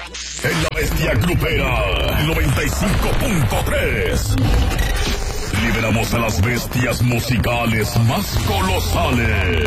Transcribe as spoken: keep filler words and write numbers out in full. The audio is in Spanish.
En la bestia grupera, noventa y cinco punto tres. Liberamos a las bestias musicales más colosales.